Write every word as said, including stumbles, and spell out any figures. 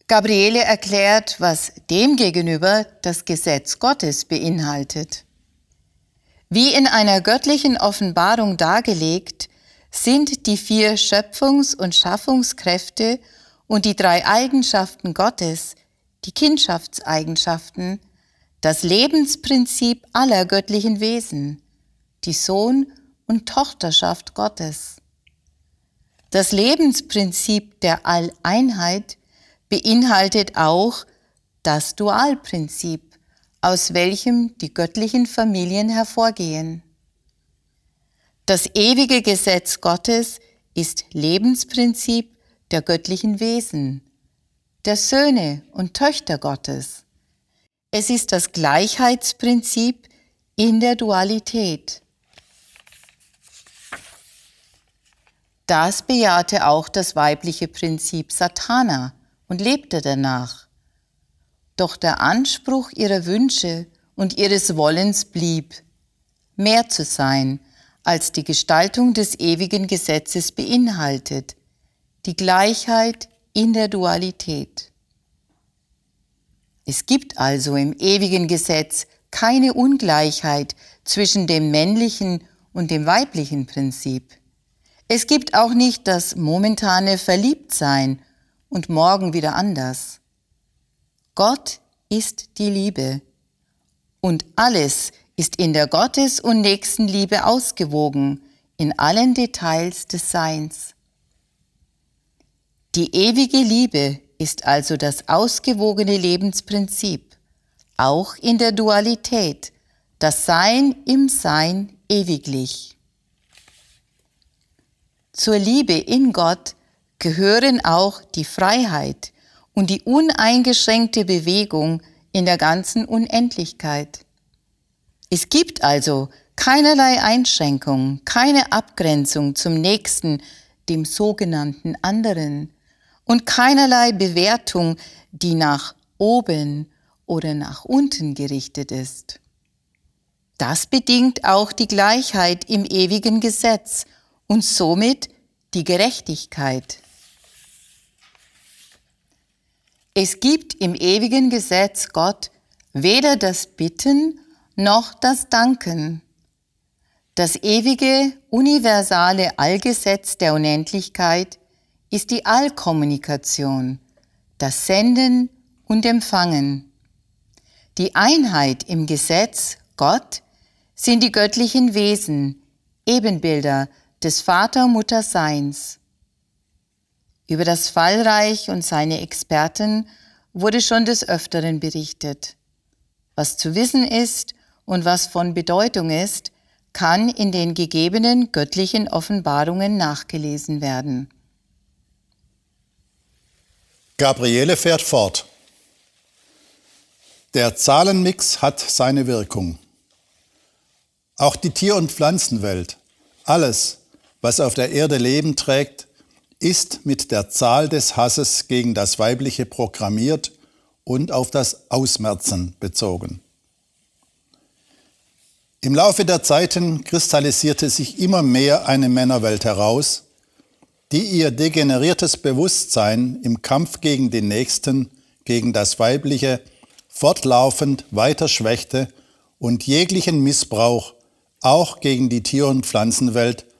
Gabriele erklärt, was demgegenüber das Gesetz Gottes beinhaltet. Wie in einer göttlichen Offenbarung dargelegt, sind die vier Schöpfungs- und Schaffungskräfte und die drei Eigenschaften Gottes, die Kindschaftseigenschaften, das Lebensprinzip aller göttlichen Wesen, die Sohn- und Tochterschaft Gottes. Das Lebensprinzip der Alleinheit beinhaltet auch das Dualprinzip, aus welchem die göttlichen Familien hervorgehen. Das ewige Gesetz Gottes ist Lebensprinzip der göttlichen Wesen, der Söhne und Töchter Gottes. Es ist das Gleichheitsprinzip in der Dualität. Das bejahte auch das weibliche Prinzip Satana und lebte danach. Doch der Anspruch ihrer Wünsche und ihres Wollens blieb, mehr zu sein, als die Gestaltung des ewigen Gesetzes beinhaltet, die Gleichheit in der Dualität. Es gibt also im ewigen Gesetz keine Ungleichheit zwischen dem männlichen und dem weiblichen Prinzip. Es gibt auch nicht das momentane Verliebtsein und morgen wieder anders. Gott ist die Liebe und alles ist in der Gottes- und Nächstenliebe ausgewogen, in allen Details des Seins. Die ewige Liebe ist also das ausgewogene Lebensprinzip, auch in der Dualität, das Sein im Sein ewiglich. Zur Liebe in Gott gehören auch die Freiheit und die uneingeschränkte Bewegung in der ganzen Unendlichkeit. Es gibt also keinerlei Einschränkung, keine Abgrenzung zum Nächsten, dem sogenannten anderen, und keinerlei Bewertung, die nach oben oder nach unten gerichtet ist. Das bedingt auch die Gleichheit im ewigen Gesetz und somit die Gerechtigkeit. Es gibt im ewigen Gesetz Gott weder das Bitten noch das Danken. Das ewige, universale Allgesetz der Unendlichkeit ist die Allkommunikation, das Senden und Empfangen. Die Einheit im Gesetz Gott sind die göttlichen Wesen, Ebenbilder des Vater-Mutter-Seins. Über das Fallreich und seine Experten wurde schon des Öfteren berichtet. Was zu wissen ist und was von Bedeutung ist, kann in den gegebenen göttlichen Offenbarungen nachgelesen werden. Gabriele fährt fort. Der Zahlenmix hat seine Wirkung. Auch die Tier- und Pflanzenwelt, alles, was auf der Erde Leben trägt, ist mit der Zahl des Hasses gegen das Weibliche programmiert und auf das Ausmerzen bezogen. Im Laufe der Zeiten kristallisierte sich immer mehr eine Männerwelt heraus, die ihr degeneriertes Bewusstsein im Kampf gegen den Nächsten, gegen das Weibliche, fortlaufend weiter schwächte und jeglichen Missbrauch auch gegen die Tier- und Pflanzenwelt